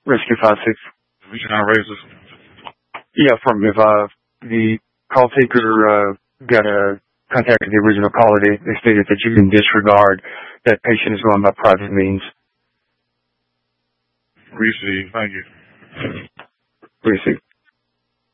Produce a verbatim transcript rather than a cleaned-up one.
Rescue five six. Reaching out razors. Yeah, from if uh, the call taker uh, got a contact the original caller, they, they stated that you can disregard that patient is going by private means. Receive. Thank you. Receive.